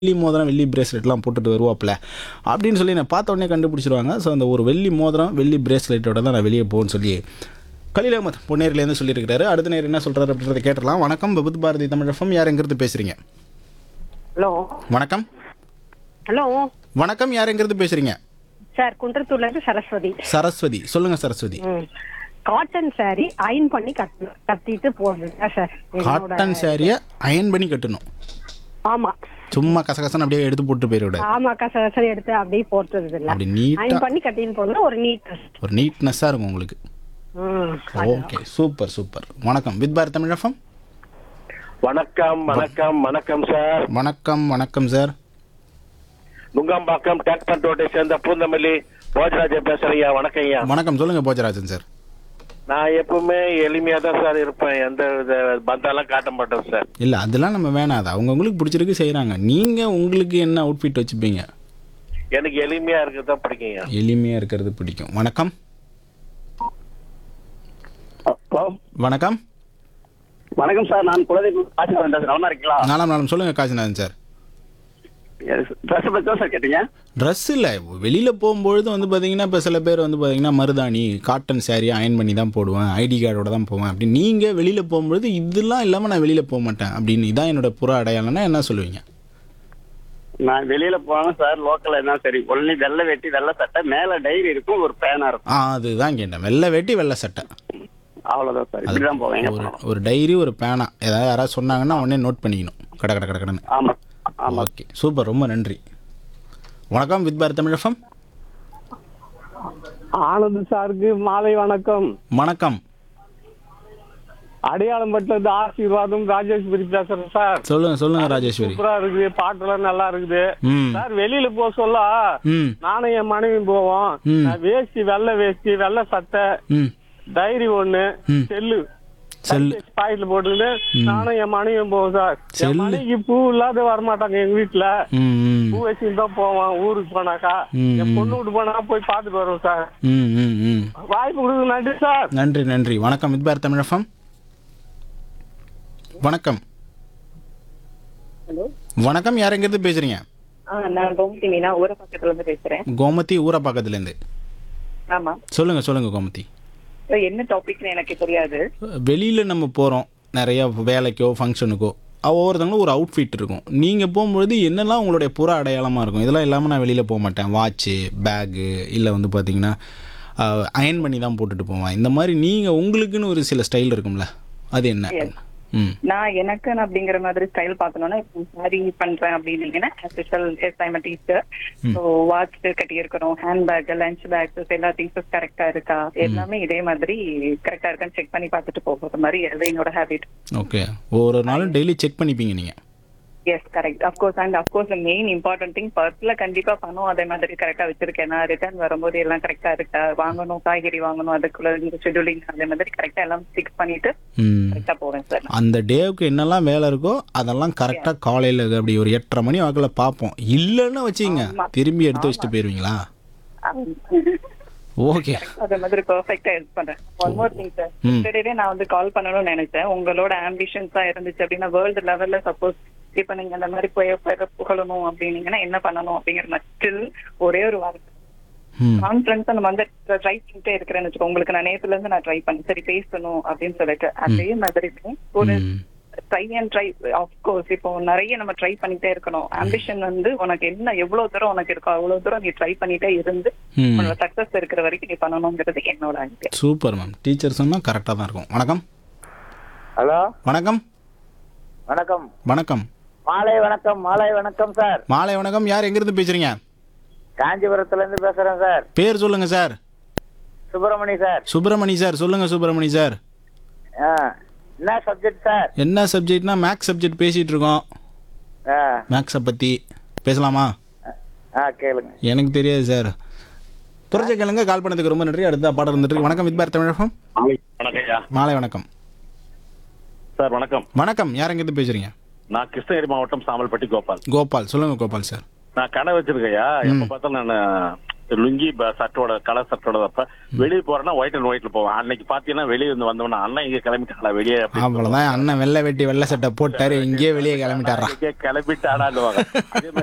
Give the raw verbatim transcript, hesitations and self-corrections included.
வெள்ளி மோதிரம் வெள்ளி பிரேஸ்லெட்லாம் போட்டுட்டு வருவாப்புல அப்படின்னு சொல்லி நான் பார்த்த உடனே கண்டுபிடிச்சிருவாங்க. ஸோ அந்த ஒரு வெள்ளி மோதிரம் வெள்ளி பிரேஸ்லெட்டோட தான் நான் வெளியே போகணும்னு சொல்லி கலீல் அஹ்மத் பொன்னேரிலேருந்து சொல்லியிருக்கிறாரு. அடுத்த நேரம் என்ன சொல்கிறாரு அப்படின்றத கேட்டலாம். வணக்கம், விபத் பாரதி தமிழ் எஃப்எம். யார் எங்கிறது பேசுகிறீங்க? ஹலோ வணக்கம். ஹலோ வணக்கம், யார் எங்கிறது பேசுகிறீங்க? சார், குன்றத்தூர்ல இருந்து சரஸ்வதி. சரஸ்வதி, சொல்லுங்கள் சரஸ்வதி. ம். காட்டன் சாரி அயன் பண்ணி கட்டு கட்டிட்டு போடுறீங்க சார். என்னோட- காட்டன் சாரியை அயன் பண்ணி கட்டணும். ஆமா சும்மா கசகசன்னு அப்படியே எடுத்து போட்டு போயிடக்கூடாது. ஆமா கசகசம் எடுத்து அப்படியே போட்டுறது இல்ல, அப்படி நீட்டா அயன் பண்ணி கட்டின்னு போடுறது ஒரு நீட். ஒரு நீட்னஸாக இருக்கும் உங்களுக்கு. Okay, super super. வணக்கம், வித் பாரத் தமிழ் எஃப்எம். வணக்கம் வணக்கம் வணக்கம் சார். வணக்கம் வணக்கம் சார். நுங்கம்பாக்கம் டேக் ரோட்டை சேர்ந்த பூந்தமல்லி போஜராஜ பேசுறீங்க. வணக்கம் ஐயா. வணக்கம், சொல்லுங்க போஜராஜன் சார். நான் எப்பவுமே எளிமையா தான் சார் இருப்பேன். எந்த வித பந்தாலாம் காட்ட மாட்டேன் சார். இல்லை, அதெல்லாம் நம்ம வேணாம். அது அவங்க உங்களுக்கு பிடிச்சிருக்கு செய்கிறாங்க. நீங்கள் உங்களுக்கு என்ன அவுட்ஃபிட் வச்சுப்பீங்க? எனக்கு எளிமையா இருக்கிறது தான் பிடிக்கும் ஐயா. எளிமையாக இருக்கிறது பிடிக்கும். வணக்கம் வணக்கம் வணக்கம் சார், நான் குலதெய்வம் காசிநாதன் பேசுறேன். நல்லா இருக்கீங்களா? நாலாம் நாளும் சொல்லுங்கள் காசிநாதன் சார். ட்ரெஸ் பத்தி தான் சார் கேட்டீங்க. ட்ரெஸ் இல்லை, வெளியில் போகும்பொழுது வந்து பார்த்தீங்கன்னா இப்போ சில பேர் வந்து பார்த்தீங்கன்னா மருதாணி காட்டன் சாரீ அயன் பண்ணி தான் போடுவேன், ஐடி கார்டோட தான் போவேன். அப்படி நீங்கள் வெளியில் போகும்பொழுது இதெல்லாம் இல்லாமல் நான் வெளியில் போக மாட்டேன் அப்படின்னு இதான் என்னோட புற அடையாளம்னா என்ன சொல்லுவீங்க? நான் வெளியில போனேன் சார், லோக்கல் என்ன சரி ஒன்லி வெள்ளை வெட்டி வெள்ளை சட்டை, மேல டைரி இருக்கும், ஒரு பேனா இருக்கும். ஆ, அதுதான் கேட்டேன். வெள்ளை வேட்டி வெள்ளை சட்டை, அவ்வளவுதான் சார். இப்படிதான் போவேன். ஒரு ஒரு டைரி ஒரு பேனா ஏதாவது யாராவது சொன்னாங்கன்னா உடனே நோட் பண்ணிக்கணும். கட கட கட கடன்னு. ஆமா ஆமா. ஓகே, சூப்பர், ரொம்ப நன்றி. வணக்கம், வித் பாரத் தமிழ் எஃப்எம். ஆனந்த் சாருக்கு மாலை வணக்கம். வணக்கம், அடையாளம் பட்டது ஆசீர்வாதம் ராஜேஸ்வரி பேசுறேன் சார். சொல்லுங்க சொல்லுங்க ராஜேஸ்வரி. சூப்பரா இருக்குது, பாட்டுலாம் நல்லா இருக்குது ம் சார். வெளியில போக சொல்ல ம் நானும் என் மனைவி போவோம். ம். நான் வேஷ்டி வெள்ளை வேஷ்டி வெள்ளை சட்டை ம் டைரி ஒண்ணு ம். Cell cell. பாக்கெட்ல போட்டுக்கிட்டு நானும் என் மனைவியும் போவோம் சார். என் செல்லு. மனைவிக்கு பூ இல்லாத வரமாட்டாங்க எங்க வீட்டுல. ம் ம் பூ வச்சுட்டு தான் போவோம் ஊருக்கு போனாக்கா. ம், என் ம். பொண்ணு வீட்டு போனா போய் பாத்துட்டு வருவோம் சார். ம் ம் ம் வாய்ப்பு கொடுங்க, நன்றி சார். நன்றி நன்றி. வணக்கம், வித் பாரத் தமிழ் எஃப்எம். வணக்கம் ஹலோ, வணக்கம், யார் எங்கிறது பேசுறீங்க? ஆ நான் கோமதி மீனா ஊர பக்கத்துல இருந்து பேசுறேன். கோமதி ஊரப்பாக்கத்துலேருந்து. ஆமா, சொல்லுங்க சொல்லுங்க கோமதி. என்ன டாபிக்னு எனக்கு தெரியாது. வெளியில் நம்ம போகிறோம் நிறைய வேலைக்கோ ஃபங்க்ஷனுக்கோ, ஒவ்வொருத்தவங்களும் ஒரு அவுட்ஃபிட் இருக்கும். நீங்கள் போகும்பொழுது என்னெல்லாம் உங்களுடைய புற அடையாளமாக இருக்கும்? இதெல்லாம் இல்லாமல் நான் வெளியில் போக மாட்டேன், வாட்ச்சு பேகு இல்லை வந்து பார்த்தீங்கன்னா அயன் பண்ணி தான் போட்டுட்டு போவேன், இந்த மாதிரி நீங்கள் உங்களுக்குன்னு ஒரு சில ஸ்டைல் இருக்கும்ல, அது என்ன? Yes. ம் நான் எனக்குன்னு அப்படிங்கிற மாதிரி ஸ்டைல் பார்க்கணும்னா சாரி பண்றேன் அப்படின்னீங்கன்னா டீச்சர். ஸோ வாட்ச் கட்டி இருக்கணும், ஹேண்ட் பேக் லஞ்ச் பேக்ஸ் எல்லா திங்ஸும் கரெக்டா இருக்கா, எல்லாமே இதே மாதிரி கரெக்டா இருக்கான்னு செக் பண்ணி பார்த்துட்டு போகிறது மாதிரி அது என்னோட ஹேபிட். ஓகே, ஒவ்வொரு நாளும் டெய்லி செக் பண்ணிப்பீங்க நீங்கள்? Yes correct, of course. And of course main important thing பர்ஸ்ல கண்டிப்பா பணம் அதே மாதிரி கரெக்டா வச்சிருக்கேன். நான் ரிட்டர்ன் வரும்போது எல்லாம் கரெக்டா இருக்கா, வாங்கணும் காய்கறி வாங்கணும் அதுக்குள்ள ஷெட்யூலிங் அதே மாதிரி கரெக்டா எல்லாம் ஃபிக்ஸ் பண்ணிட்டு ம் கரெக்டா போவேன் சார். அந்த டேவுக்கு என்னெல்லாம் வேலை இருக்கோ அதெல்லாம் கரெக்டாக காலையில் அப்படி ஒரு எட்டரை மணி வாக்கில் பார்ப்போம். இல்லைன்னு வச்சுங்க ஆமா. திரும்பி எடுத்து வச்சுட்டு போயிடுவீங்களா? ஓகே, அதே மாதிரி பெர்ஃபெக்ட்டா ஹெல்ப் பண்றேன். One more thing sir, yesterday நான் வந்து கால் பண்ணணும்னு நினைச்சேன். உங்களோட ஆம்பிஷன்ஸா இருந்துச்சு அப்படின்னா வேர்ல்டு லெவல்ல சப்போஸ் இப்ப நீங்க அந்த மாதிரி போய் புகழணும் அப்படின்னீங்கன்னா என்ன பண்ணணும் அப்படிங்கிற மாதிரி ஸ்டில் ஒரே ஒரு வார்த்தை ம் கான்ஃபரன்ஸ் நம்ம வந்து ட்ரை பண்ணிட்டே இருக்கிறேன்னு வச்சுக்கோ. உங்களுக்கு நான் நேத்துல இருந்து நான் ட்ரை பண்ணி சரி பேசணும் அப்படின்னு சொல்லிட்டு அதே மாதிரி ஒரு ம் ட்ரை அண்ட் ட்ரை. ஆஃப்கோர்ஸ் இப்போ நிறைய நம்ம ட்ரை பண்ணிட்டே இருக்கணும். ஆம்பிஷன் வந்து உனக்கு என்ன எவ்வளவு தூரம் உனக்கு இருக்கோ அவ்வளவு தூரம் நீ ட்ரை பண்ணிட்டே இருந்து ம் உன்னோட சக்சஸ் இருக்கிற வரைக்கும் நீ பண்ணணுங்கிறது என்னோட ஐடியா. சூப்பர் மேம், டீச்சர் சொன்னால் கரெக்டாக தான் இருக்கும். வணக்கம் ஹலோ வணக்கம் வணக்கம். வணக்கம் மாலை வணக்கம். மாலை வணக்கம் சார். மாலை வணக்கம். யார் எங்கிருந்து பேசுறீங்க? காஞ்சிபுரத்துல இருந்து பேசுறேன் சார். பேர் சொல்லுங்க sir. Subramani sir. Subramani sir, சொல்லுங்க சுப்பிரமணி சார். என்ன சப்ஜெக்ட் சார்? என்ன சப்ஜெக்ட்னா மேக்ஸ் சப்ஜெக்ட் பேசிட்டு இருக்கோம். மேக்ஸை பற்றி பேசலாமா? கேளுங்க. எனக்கு தெரியாது சார். துறைச்ச கேளுங்க. கால் பண்ணதுக்கு ரொம்ப நன்றி. அடுத்த பாடம் இருந்துட்டு. வணக்கம், வித் பாரத் தமிழ் எஃப்எம். வணக்கம் ஐயா. மாலை வணக்கம். சார் வணக்கம். வணக்கம், யார் எங்கிருந்து பேசுறீங்க? நான் கிருஷ்ணகிரி மாவட்டம் சாமல்பட்டி கோபால். கோபால், சொல்லுங்க கோபால் சார். நான் கடை வச்சிருக்கையா, எப்ப பார்த்தாலும் நான் லுங்கி ப- சட்டோட கலர் சட்டோட அப்ப வெளியே போறேன்னா ஒயிட் அண்ட் ஒயிட்ல போவேன். அன்னைக்கு பாத்தீங்கன்னா வெளியே வந்து வந்தோம்னா அண்ணன் இங்க கிளம்பிட்டாங்களா வெளியே அப்படின்னு அவ்வளோதான், அண்ணன் வெள்ளை வெட்டி வெள்ளை சட்டை போட்டாரு, இங்கேயே வெளியே கிளம்பிட்டாரா. கிளம்பிட்டாடான்னு